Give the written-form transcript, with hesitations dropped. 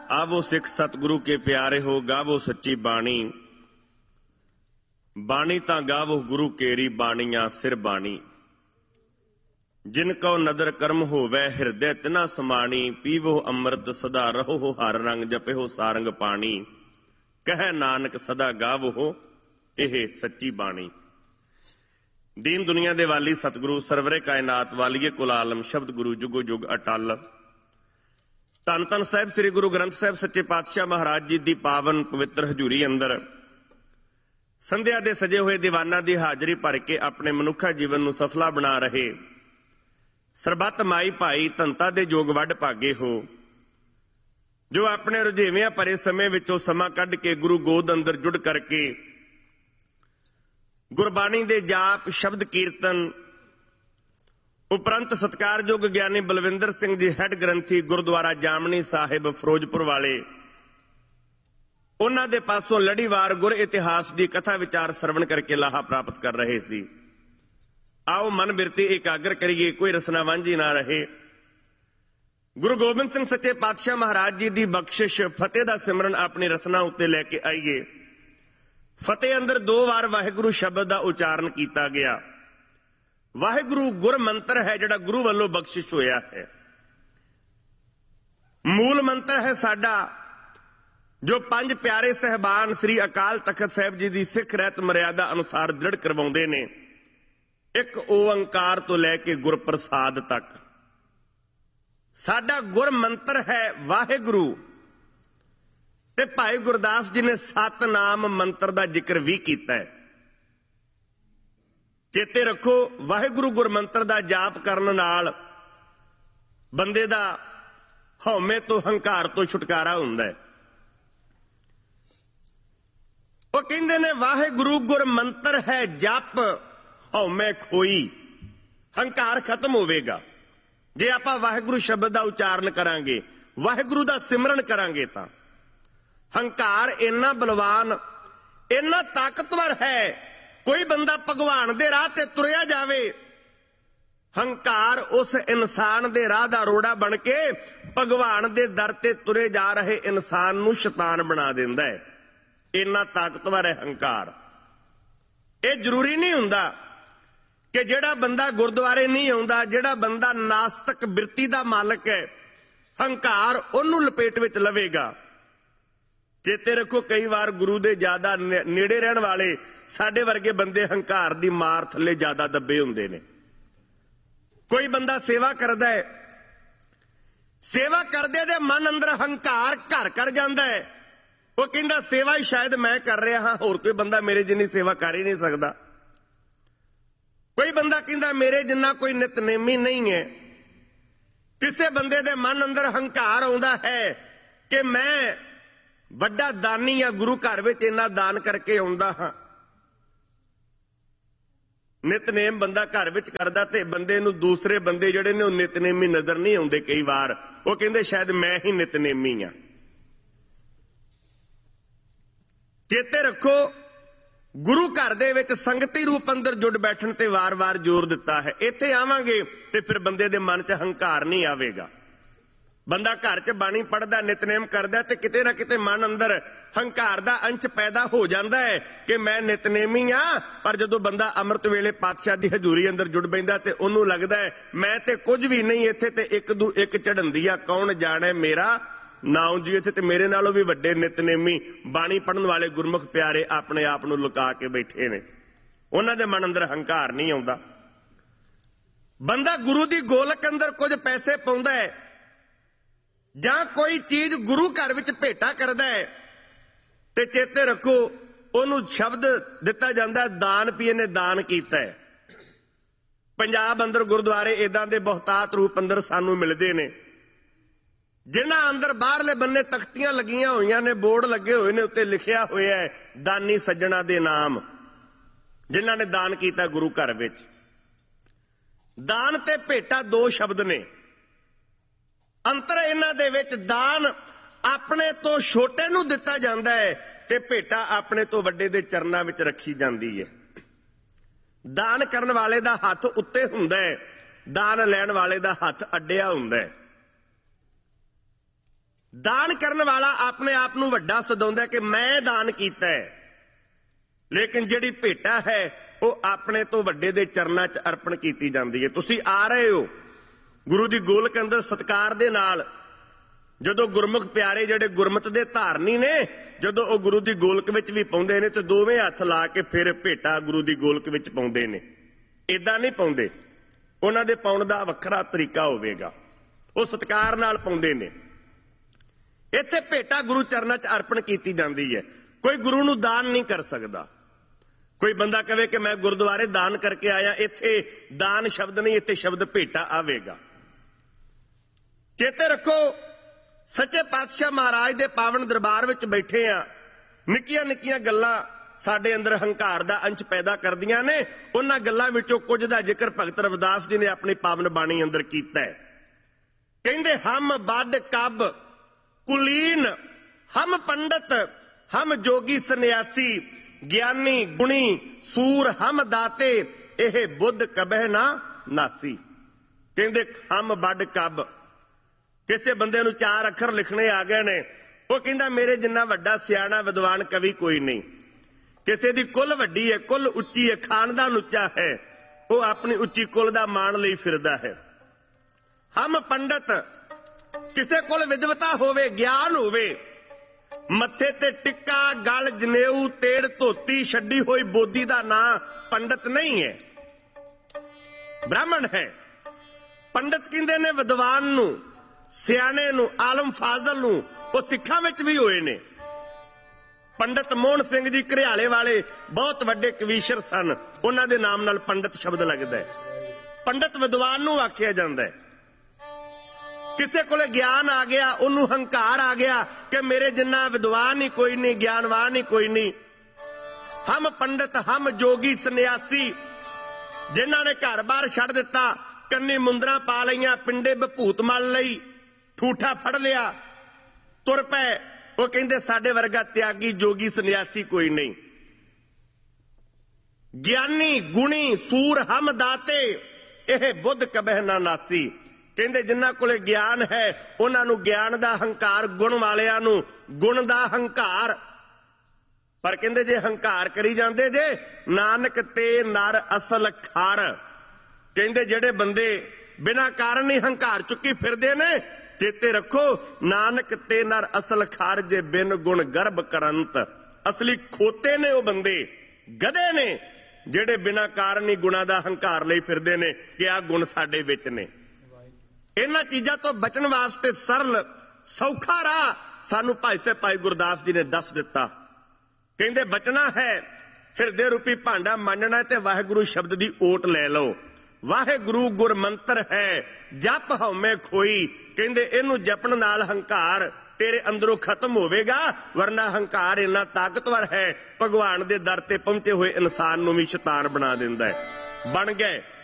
आवो सिख सतगुरु के प्यारे हो, गावो सच्ची बाणी। बाणी तां गावो गुरु केरी, बाणियां सिर बाणी। जिनको नदर कर्म होवै, हिरदय तिना समाणी। पीवो अमृत सदा रहो हो, हर रंग जपो सारंग पाणी। कह नानक सदा गावो हो, यह सच्ची बाणी। दीन दुनिया दे वाली सतगुरु सरवरे कायनात वालिए कुल आलम शब्द गुरु जुगो जुग अटल। धन धन साहिब श्री गुरु ग्रंथ साहिब सच्चे पातशाह महाराज जी की पावन पवित्र हजूरी अंदर संध्या दे सजे हुए दीवाना की हाजरी भर के अपने मनुखा जीवन नूं सफला बना रहे सरबत माई भाई धनता दे जोग वड भागे हो, जो अपने रुझेवियां भरे समय विचों समा कढ के गुरु गोद अंदर जुड़ करके गुरबाणी दे जाप शब्द कीर्तन उपरंत सत्कारयोग ज्ञानी बलविंदर सिंह जी हैड ग्रंथी गुरुद्वारा जामनी साहिब फिरोजपुर वाले उन्हां दे पासों लड़ीवार गुर इतिहास की कथा विचार श्रवण करके लाहा प्राप्त कर रहे सी। आओ मन बिरती एकाग्र करिए, कोई रसना वांझी ना रहे। गुरु गोबिंद सिंह सच्चे पातशाह महाराज जी की बख्शिश फतेह का सिमरन अपनी रसना उत्ते लैके आईए। फतेह अंदर 2 बार वाहिगुरु शब्द का उचारण किया गया। वाहिगुरु गुर मंत्र है जिहड़ा गुरु वालों बख्शिश होया है। मूल मंत्र है साडा जो 5 प्यारे सहबान श्री अकाल तखत साहिब जी की सिख रहत मर्यादा अनुसार दृढ़ करवाउंदे ने। एक ओंकार तो लैके गुर प्रसाद तक साडा गुर मंत्र है वाहिगुरु। ते भाई गुरदास जी ने सतनाम मंत्र का जिक्र भी किया है। चेते रखो, वाहिगुरु गुरमंत्र का जाप करन नाल बंदे दा हौमे तो हंकार तो छुटकारा हुंदा है। वो कहंदे ने वाहिगुरु गुरमंत्र है जप हौमे खोई, हंकार खत्म होवेगा जे आपां वाहिगुरु शब्द का उचारण करांगे, वाहिगुरु का सिमरन करांगे। तां हंकार इन्ना बलवान इन्ना ताकतवर है, कोई बंदा भगवान दे राह ते तुरया जावे, हंकार उस इंसान दे राह दा रोड़ा बन के भगवान दे दर ते तुरे जा रहे इंसान नूं शैतान बना दिंदा है। इन्ना ताकतवर है हंकार। ये जरूरी नहीं हुंदा कि जिहड़ा बंदा गुरुद्वारे नहीं आउंदा, जिहड़ा बंदा नास्तिक बिरती दा मालक है, हंकार उहनूं लपेट विच लवेगा। चेते रखो, कई बार गुरु दे ज्यादा नेड़े रहण वाले साडे वर्गे बंदे हंकार दी मार थले ज्यादा दबे हुंदे ने। कोई बंदा सेवा करदा है, सेवा करदे दे मन अंदर हंकार घर कर जांदा है। वो कहंदा सेवा ही शायद मैं कर रहा हां, होर कोई बंदा मेरे जिन्नी सेवा कर ही नहीं सकदा। कोई बंदा कहंदा मेरे जिन्ना कोई नितनेमी नहीं है। किसे बंदे दे मन अंदर हंकार आउंदा है कि मैं ਵੱਡਾ ਦਾਨੀ ਆ, ਗੁਰੂ ਘਰ ਵਿੱਚ ਇੰਨਾ ਦਾਨ ਕਰਕੇ ਆਉਂਦਾ ਹਾਂ। ਨਿਤਨੇਮ ਬੰਦਾ ਘਰ ਵਿੱਚ ਕਰਦਾ ਤੇ ਬੰਦੇ ਨੂੰ ਦੂਸਰੇ ਬੰਦੇ ਜਿਹੜੇ ਨੇ ਉਹ ਨਿਤਨੇਮੀ ਨਜ਼ਰ ਨਹੀਂ ਆਉਂਦੇ। ਕਈ ਵਾਰ ਉਹ ਕਹਿੰਦੇ ਸ਼ਾਇਦ ਮੈਂ ਹੀ ਨਿਤਨੇਮੀ ਆ। ਚੇਤੇ ਰੱਖੋ, ਗੁਰੂ ਘਰ ਦੇ ਵਿੱਚ ਸੰਗਤੀ ਰੂਪ ਅੰਦਰ ਜੁੜ ਬੈਠਣ ਤੇ ਵਾਰ-ਵਾਰ ਜ਼ੋਰ ਦਿੱਤਾ ਹੈ। ਇੱਥੇ ਆਵਾਂਗੇ ਤੇ ਫਿਰ ਬੰਦੇ ਦੇ ਮਨ 'ਚ ਹੰਕਾਰ ਨਹੀਂ ਆਵੇਗਾ। ਬੰਦਾ ਘਰ 'ਚ ਬਾਣੀ ਪੜ੍ਹਦਾ, ਨਿਤਨੇਮ ਕਰਦਾ ਤੇ ਕਿਤੇ ਨਾ ਕਿਤੇ ਮਨ ਅੰਦਰ ਹੰਕਾਰ ਦਾ ਅੰਸ਼ ਪੈਦਾ ਹੋ ਜਾਂਦਾ ਹੈ ਕਿ ਮੈਂ ਨਿਤਨੇਮੀ ਆ। ਪਰ ਜਦੋਂ ਬੰਦਾ ਅੰਮ੍ਰਿਤ ਵੇਲੇ ਪਾਤਸ਼ਾਹ ਦੀ ਹਜ਼ੂਰੀ ਅੰਦਰ ਜੁੜ ਪੈਂਦਾ ਤੇ ਉਹਨੂੰ ਲੱਗਦਾ ਹੈ ਮੈਂ ਤੇ ਕੁਝ ਵੀ ਨਹੀਂ, ਇੱਥੇ ਤੇ ਇੱਕ ਦੂ ਇੱਕ ਝੜੰਦੀ ਆ, ਕੌਣ ਜਾਣੇ ਮੇਰਾ ਨਾਉ ਜੀ। ਇੱਥੇ ਤੇ ਮੇਰੇ ਨਾਲੋਂ ਵੀ ਵੱਡੇ ਨਿਤਨੇਮੀ ਬਾਣੀ ਪੜ੍ਹਨ ਵਾਲੇ ਗੁਰਮੁਖ ਪਿਆਰੇ ਆਪਣੇ ਆਪ ਨੂੰ ਲੁਕਾ ਕੇ ਬੈਠੇ ਨੇ। ਉਹਨਾਂ ਦੇ ਮਨ ਅੰਦਰ ਹੰਕਾਰ ਨਹੀਂ ਆਉਂਦਾ। ਬੰਦਾ ਗੁਰੂ ਦੀ ਗੋਲਕ ਅੰਦਰ ਕੁਝ ਪੈਸੇ ਪਾਉਂਦਾ ਹੈ ਜਾਂ ਕੋਈ ਚੀਜ਼ ਗੁਰੂ ਘਰ ਵਿੱਚ ਭੇਟਾ ਕਰਦਾ ਹੈ ਤੇ ਚੇਤੇ ਰੱਖੋ ਉਹਨੂੰ ਸ਼ਬਦ ਦਿੱਤਾ ਜਾਂਦਾ ਦਾਨ, ਵੀ ਇਹਨੇ ਦਾਨ ਕੀਤਾ ਹੈ। ਪੰਜਾਬ ਅੰਦਰ ਗੁਰਦੁਆਰੇ ਇਦਾਂ ਦੇ ਬਹੁਤਾਤ ਰੂਪ ਅੰਦਰ ਸਾਨੂੰ ਮਿਲਦੇ ਨੇ, ਜਿਨ੍ਹਾਂ ਅੰਦਰ ਬਾਹਰਲੇ ਬੰਨੇ ਤਖਤੀਆਂ ਲੱਗੀਆਂ ਹੋਈਆਂ ਨੇ, ਬੋਰਡ ਲੱਗੇ ਹੋਏ ਨੇ, ਉੱਤੇ ਲਿਖਿਆ ਹੋਇਆ ਹੈ ਦਾਨੀ ਸੱਜਣਾ ਦੇ ਨਾਮ, ਜਿਨ੍ਹਾਂ ਨੇ ਦਾਨ ਕੀਤਾ ਗੁਰੂ ਘਰ ਵਿੱਚ। ਦਾਨ ਤੇ ਭੇਟਾ 2 ਸ਼ਬਦ ਨੇ। ਅੰਤਰ ਇਹਨਾਂ ਦੇ ਵਿੱਚ ਦਾਨ ਆਪਣੇ ਤੋਂ ਛੋਟੇ ਨੂੰ ਦਿੱਤਾ ਜਾਂਦਾ ਹੈ ਤੇ ਭੇਟਾ ਆਪਣੇ ਤੋਂ ਵੱਡੇ ਦੇ ਚਰਨਾਂ ਵਿੱਚ ਰੱਖੀ ਜਾਂਦੀ ਹੈ। ਦਾਨ ਕਰਨ ਵਾਲੇ ਦਾ ਹੱਥ ਉੱਤੇ ਹੁੰਦਾ ਹੈ, ਦਾਨ ਲੈਣ ਵਾਲੇ ਦਾ ਹੱਥ ਅੱਡਿਆ ਹੁੰਦਾ ਹੈ। ਦਾਨ ਕਰਨ ਵਾਲਾ ਆਪਣੇ ਆਪ ਨੂੰ ਵੱਡਾ ਸਦਾਉਂਦਾ ਕਿ ਮੈਂ ਦਾਨ ਕੀਤਾ ਹੈ, ਲੇਕਿਨ ਜਿਹੜੀ ਭੇਟਾ ਹੈ ਉਹ ਆਪਣੇ ਤੋਂ ਵੱਡੇ ਦੇ ਚਰਨਾਂ 'ਚ ਅਰਪਣ ਕੀਤੀ ਜਾਂਦੀ ਹੈ। ਤੁਸੀਂ ਆ ਰਹੇ ਹੋ ਗੁਰੂ ਦੀ ਗੋਲਕ ਅੰਦਰ ਸਤਿਕਾਰ ਦੇ ਨਾਲ, ਜਦੋਂ ਗੁਰਮੁਖ ਪਿਆਰੇ ਜਿਹੜੇ ਗੁਰਮਤਿ ਦੇ ਧਾਰਨੀ ਨੇ, ਜਦੋਂ ਉਹ ਗੁਰੂ ਦੀ ਗੋਲਕ ਵਿੱਚ ਵੀ ਪਾਉਂਦੇ ਨੇ ਤੇ ਦੋਵੇਂ ਹੱਥ ਲਾ ਕੇ ਫਿਰ ਭੇਟਾ ਗੁਰੂ ਦੀ ਗੋਲਕ ਵਿੱਚ ਪਾਉਂਦੇ ਨੇ। ਇਦਾਂ ਨਹੀਂ ਪਾਉਂਦੇ, ਉਹਨਾਂ ਦੇ ਪਾਉਣ ਦਾ ਵੱਖਰਾ ਤਰੀਕਾ ਹੋਵੇਗਾ, ਉਹ ਸਤਿਕਾਰ ਨਾਲ ਪਾਉਂਦੇ ਨੇ। ਇੱਥੇ ਭੇਟਾ ਗੁਰੂ ਚਰਨਾਂ 'ਚ ਅਰਪਣ ਕੀਤੀ ਜਾਂਦੀ ਹੈ। ਕੋਈ ਗੁਰੂ ਨੂੰ ਦਾਨ ਨਹੀਂ ਕਰ ਸਕਦਾ। ਕੋਈ ਬੰਦਾ ਕਹੇ ਕਿ ਮੈਂ ਗੁਰਦੁਆਰੇ ਦਾਨ ਕਰਕੇ ਆਇਆ, ਇੱਥੇ ਦਾਨ ਸ਼ਬਦ ਨਹੀਂ, ਇੱਥੇ ਸ਼ਬਦ ਭੇਟਾ ਆਵੇਗਾ। ਚੇਤੇ ਰੱਖੋ, ਸੱਚੇ ਪਾਤਸ਼ਾਹ ਮਹਾਰਾਜ ਦੇ ਪਾਵਨ ਦਰਬਾਰ ਵਿੱਚ ਬੈਠੇ ਆ, ਨਿੱਕੀਆਂ ਨਿੱਕੀਆਂ ਗੱਲਾਂ ਸਾਡੇ ਅੰਦਰ ਹੰਕਾਰ ਦਾ ਅੰਸ਼ ਪੈਦਾ ਕਰਦੀਆਂ ਨੇ। ਉਹਨਾਂ ਗੱਲਾਂ ਵਿੱਚੋਂ ਕੁਝ ਦਾ ਜ਼ਿਕਰ ਭਗਤ ਰਵਿਦਾਸ ਜੀ ਨੇ ਆਪਣੀ ਪਾਵਨ ਬਾਣੀ ਅੰਦਰ ਕੀਤਾ ਹੈ। ਕਹਿੰਦੇ ਹਮ ਬੱਡ ਕਬ ਕੁਲੀਨ, ਹਮ ਪੰਡਤ, ਹਮ ਜੋਗੀ ਸੰਨਿਆਸੀ, ਗਿਆਨੀ ਗੁਣੀ ਸੂਰ ਹਮ ਦਾਤੇ, ਇਹ ਬੁੱਧ ਕਬਹਿ ਨਾ ਨਾਸੀ। ਕਹਿੰਦੇ ਹਮ ਬੱਡ ਕਬ, ਕਿਸੇ ਬੰਦੇ ਨੂੰ 4 ਅੱਖਰ ਲਿਖਣੇ ਆ ਗਏ ਨੇ, ਉਹ ਕਹਿੰਦਾ ਮੇਰੇ ਜਿੰਨਾ ਵੱਡਾ ਸਿਆਣਾ ਵਿਦਵਾਨ ਕਵੀ ਕੋਈ ਨਹੀਂ। ਕਿਸੇ ਦੀ ਕੁੱਲ ਵੱਡੀ ਹੈ, ਕੁੱਲ ਉੱਚੀ ਹੈ, ਖਾਨਦਾਨ ਉੱਚਾ ਹੈ, ਉਹ ਆਪਣੀ ਉੱਚੀ ਕੁੱਲ ਦਾ ਮਾਣ ਲਈ ਫਿਰਦਾ ਹੈ। ਹਮ ਪੰਡਤ, ਕਿਸੇ ਕੋਲ ਵਿਦਵਤਾ ਹੋਵੇ, ਗਿਆਨ ਹੋਵੇ, ਮੱਥੇ ਤੇ ਟਿੱਕਾ, ਗਲ ਜਨੇਊ, ਤੇੜ ਧੋਤੀ, ਛੱਡੀ ਹੋਈ ਬੋਦੀ ਦਾ ਨਾਂ ਪੰਡਤ ਨਹੀਂ ਹੈ, ਬ੍ਰਾਹਮਣ ਹੈ। ਪੰਡਤ ਕਹਿੰਦੇ ਨੇ ਵਿਦਵਾਨ ਨੂੰ, ਸਿਆਣੇ ਨੂੰ, ਆਲਮ ਫਾਜ਼ਲ ਨੂੰ। ਉਹ ਸਿੱਖਾਂ ਵਿੱਚ ਵੀ ਹੋਏ ਨੇ। ਪੰਡਤ ਮੋਹਨ ਸਿੰਘ ਜੀ ਘਰਿਆਲੇ ਵਾਲੇ ਬਹੁਤ ਵੱਡੇ ਕਵੀਸ਼ਰ ਸਨ, ਉਹਨਾਂ ਦੇ ਨਾਮ ਨਾਲ ਪੰਡਤ ਸ਼ਬਦ ਲੱਗਦਾ ਹੈ। ਪੰਡਤ ਵਿਦਵਾਨ ਨੂੰ ਆਖਿਆ ਜਾਂਦਾ ਹੈ। ਕਿਸੇ ਕੋਲੇ ਗਿਆਨ ਆ ਗਿਆ, ਉਹਨੂੰ ਹੰਕਾਰ ਆ ਗਿਆ ਕਿ ਮੇਰੇ ਜਿੰਨਾ ਵਿਦਵਾਨ ਹੀ ਕੋਈ ਨਹੀਂ, ਗਿਆਨਵਾਨ ਹੀ ਕੋਈ ਨਹੀਂ। ਹਮ ਪੰਡਤ, ਹਮ ਜੋਗੀ ਸੰਨਿਆਸੀ, ਜਿਨ੍ਹਾਂ ਨੇ ਘਰ-ਬਾਰ ਛੱਡ ਦਿੱਤਾ, ਕੰਨੀ ਮੁੰਦਰਾਂ ਪਾ ਲਈਆਂ, ਪਿੰਡੇ ਭੂਤ ਮਲ ਲਈ, ਠੂਠਾ ਫੜ ਲਿਆ, ਤੁਰ ਪਏ। ਉਹ ਕਹਿੰਦੇ ਸਾਡੇ ਵਰਗਾ ਤਿਆਗੀ ਜੋਗੀ ਸੰਨਿਆਸੀ ਕੋਈ ਨਹੀਂ। ਗਿਆਨੀ ਗੁਣੀ ਸੂਰ ਹਮ ਦਾਤੇ, ਇਹ ਬੁੱਧ ਕਬਹਿ ਨਾ ਨਾਸੀ। ਕਹਿੰਦੇ ਜਿਨ੍ਹਾਂ ਕੋਲੇ ਗਿਆਨ ਹੈ ਉਹਨਾਂ ਨੂੰ ਗਿਆਨ ਦਾ ਹੰਕਾਰ, ਗੁਣ ਵਾਲਿਆਂ ਨੂੰ ਗੁਣ ਦਾ ਹੰਕਾਰ। ਪਰ ਕਹਿੰਦੇ ਜੇ ਹੰਕਾਰ ਕਰੀ ਜਾਂਦੇ ਜੇ, ਨਾਨਕ ਤੇ ਨਰ ਅਸਲ ਖਾਰ। ਕਹਿੰਦੇ ਜਿਹੜੇ ਬੰਦੇ ਬਿਨਾਂ ਕਾਰਨ ਹੀ ਹੰਕਾਰ ਚੁੱਕੀ ਫਿਰਦੇ ਨੇ, ਚੇਤੇ ਰੱਖੋ, ਨਾਨਕ ਤੇ ਨਰ ਅਸਲ ਖਾਰ, ਜੇ ਬਿਨ ਗੁਣ ਗਰਭ ਕਰੰਤ। ਅਸਲੀ ਖੋਤੇ ਨੇ ਉਹ ਬੰਦੇ, ਗਧੇ ਨੇ, ਜਿਹੜੇ ਬਿਨਾਂ ਕਾਰਨ ਹੀ ਗੁਣਾਂ ਦਾ ਹੰਕਾਰ ਲਈ ਫਿਰਦੇ ਨੇ ਕਿ ਆਹ ਗੁਣ ਸਾਡੇ ਵਿੱਚ ਨੇ। ਇਹਨਾਂ ਚੀਜ਼ਾਂ ਤੋਂ ਬਚਣ ਵਾਸਤੇ ਸਰਲ ਸੌਖਾ ਰਾਹ ਸਾਨੂੰ ਭਾਈ ਗੁਰਦਾਸ ਜੀ ਨੇ ਦੱਸ ਦਿੱਤਾ। ਕਹਿੰਦੇ ਬਚਣਾ ਹੈ, ਹਿਰਦੇ ਰੂਪੀ ਭਾਂਡਾ ਮਾਂਜਣਾ ਤੇ ਵਾਹਿਗੁਰੂ ਸ਼ਬਦ ਦੀ ਓਟ ਲੈ ਲਓ। ਵਾਹਿਗੁਰੂ ਗੁਰ ਮੰਤਰ ਹੈ, ਜਪ ਹਉਮੈ ਖੋਈ। ਕਹਿੰਦੇ ਇਹਨੂੰ ਜਪਣ ਨਾਲ ਹੰਕਾਰ ਤੇਰੇ ਅੰਦਰੋਂ ਖਤਮ ਹੋਵੇਗਾ, ਵਰਨਾ ਹੰਕਾਰ ਇੰਨਾ ਤਾਕਤਵਰ ਹੈ, ਭਗਵਾਨ ਦੇ ਦਰ ਤੇ ਪਹੁੰਚੇ ਹੋਏ ਇਨਸਾਨ ਨੂੰ ਵੀ ਸ਼ੈਤਾਨ ਬਣਾ ਦਿੰਦਾ ਹੈ। ਬਣ ਗਏ